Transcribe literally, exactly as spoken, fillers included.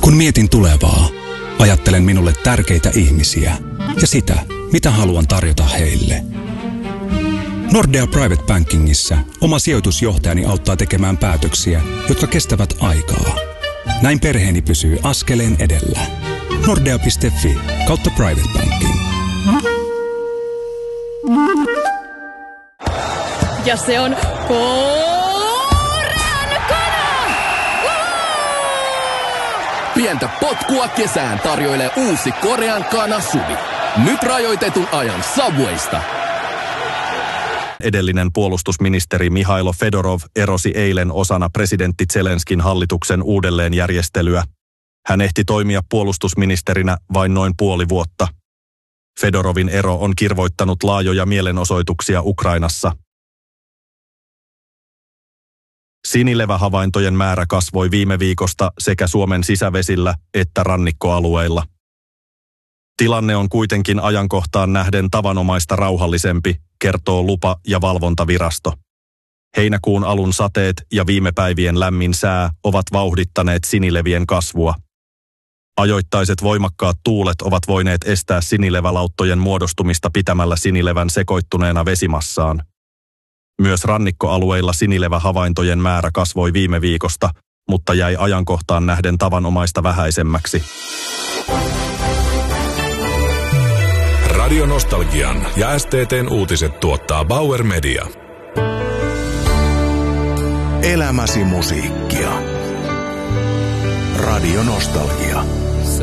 Kun mietin tulevaa, ajattelen minulle tärkeitä ihmisiä ja sitä, mitä haluan tarjota heille. Nordea Private Bankingissa oma sijoitusjohtajani auttaa tekemään päätöksiä, jotka kestävät aikaa. Näin perheeni pysyy askeleen edellä. Nordea piste fi kautta private banking. Ja se on korean kana! Pientä potkua kesään tarjoilee uusi Korean kana Suvi. Nyt rajoitetun ajan Subwaysta. Edellinen puolustusministeri Mihailo Fedorov erosi eilen osana presidentti Zelenskin hallituksen uudelleenjärjestelyä. Hän ehti toimia puolustusministerinä vain noin puoli vuotta. Fedorovin ero on kirvoittanut laajoja mielenosoituksia Ukrainassa. Sinilevähavaintojen määrä kasvoi viime viikosta sekä Suomen sisävesillä että rannikkoalueilla. Tilanne on kuitenkin ajankohtaan nähden tavanomaista rauhallisempi, kertoo lupa- ja valvontavirasto. Heinäkuun alun sateet ja viime päivien lämmin sää ovat vauhdittaneet sinilevien kasvua. Ajoittaiset voimakkaat tuulet ovat voineet estää sinilevälauttojen muodostumista pitämällä sinilevän sekoittuneena vesimassaan. Myös rannikkoalueilla sinilevähavaintojen määrä kasvoi viime viikosta, mutta jäi ajankohtaan nähden tavanomaista vähäisemmäksi. Radio Nostalgian ja S T T:n uutiset tuottaa Bauer Media. Elämäsi musiikkia. Radio Nostalgia.